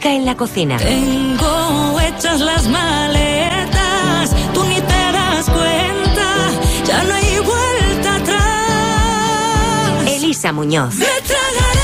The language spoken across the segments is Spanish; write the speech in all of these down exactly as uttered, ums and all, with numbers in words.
música en la cocina. Tengo hechas las maletas, tú ni te das cuenta, ya no hay vuelta atrás. Elisa Muñoz. Me tragaré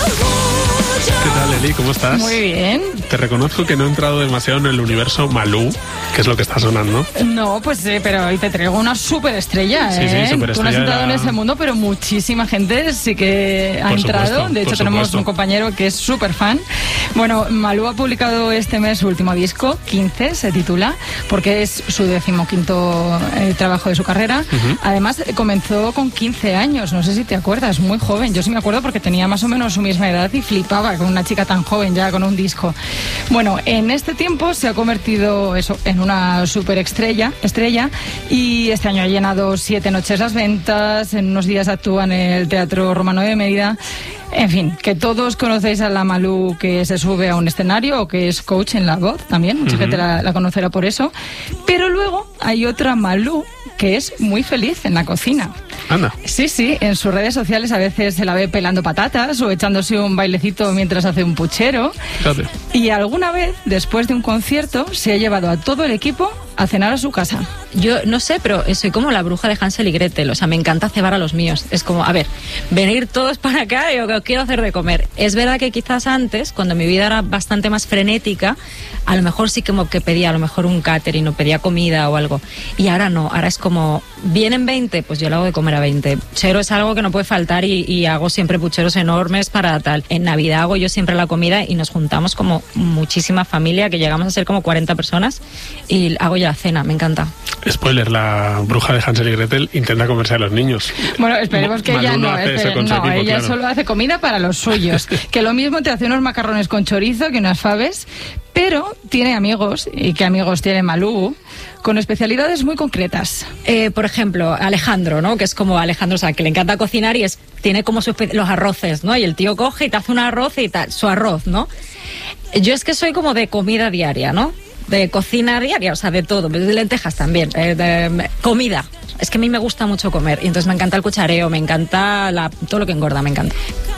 orgullo. ¿Qué tal, Eli? ¿Cómo estás? Muy bien. Te reconozco que no he entrado demasiado en el universo Malú, que es lo que está sonando. No, pues sí, pero hoy te traigo una superestrella, Sí, ¿eh? sí, superestrella Tú no has entrado de la- en ese mundo, pero muchísima gente sí que ha Por entrado. supuesto, de hecho, por tenemos supuesto. un compañero que es súper fan. Bueno, Malú ha publicado este mes su último disco, quince, se titula, porque es su decimoquinto eh, trabajo de su carrera. Ujú. Además, comenzó con quince años, no sé si te acuerdas, muy joven. Yo sí me acuerdo porque tenía más o menos su misma edad y flipaba con una chica tan joven ya con un disco. Bueno, en este tiempo se ha convertido eso en una superestrella estrella, y este año ha llenado siete noches las ventas, en unos días actúa en el Teatro Romano de Mérida. En fin, que todos conocéis a la Malú que se sube a un escenario o que es coach en La Voz también, mucha Ujú. gente la, la conocerá por eso. Pero luego hay otra Malú que es muy feliz en la cocina. Anda. Sí, sí, en sus redes sociales a veces se la ve pelando patatas o echándose un bailecito mientras hace un puchero. Fíjate. Y alguna vez, después de un concierto, se ha llevado a todo el equipo a cenar a su casa. Yo no sé, pero soy como la bruja de Hansel y Gretel. O sea, me encanta cebar a los míos. Es como, a ver, venir todos para acá y os quiero hacer de comer. Es verdad que quizás antes, cuando mi vida era bastante más frenética, a lo mejor sí como que pedía a lo mejor un catering o pedía comida o algo. Y ahora no, ahora es como, vienen veinte, pues yo le hago de comer a veinte. Puchero es algo que no puede faltar y, y hago siempre pucheros enormes para tal. En Navidad hago yo siempre la comida y nos juntamos como muchísima familia, que llegamos a ser como cuarenta personas, y hago yo la cena, me encanta. Spoiler, la bruja de Hansel y Gretel intenta comerse a los niños. Bueno, esperemos que Malú ella no no, hace eso espere- con su no, equipo, ella claro. solo hace comida para los suyos. Que lo mismo te hace unos macarrones con chorizo que unas faves, pero tiene amigos, y qué amigos tiene Malú, con especialidades muy concretas. Eh, por ejemplo, Alejandro, ¿no? Que es como Alejandro, o sea, que le encanta cocinar y es tiene como su espe- los arroces, ¿no? Y el tío coge y te hace un arroz y tal, su arroz, ¿no? Yo es que soy como de comida diaria, ¿no? De cocina diaria, o sea, de todo, de lentejas también, eh, de comida. Es que a mí me gusta mucho comer y entonces me encanta el cuchareo, me encanta la, todo lo que engorda, me encanta.